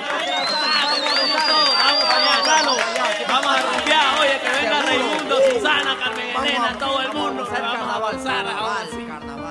Vamos allá, Lalo. Vamos a rumbear. Oye, que venga Raimundo, Susana, Carmen Elena, todo el mundo. Vamos a avanzar ahora sí.